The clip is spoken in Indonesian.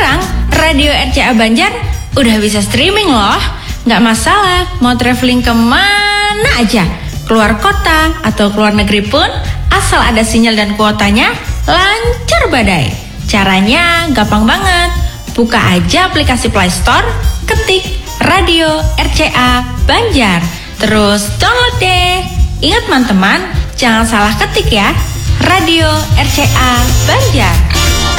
Sekarang Radio RCA Banjar udah bisa streaming loh. Nggak masalah mau traveling kemana aja, keluar kota atau keluar negeri pun, asal ada sinyal dan kuotanya lancar badai. Caranya gampang banget. Buka aja aplikasi Play Store, ketik Radio RCA Banjar, terus download deh. Ingat teman-teman, jangan salah ketik ya. Radio RCA Banjar.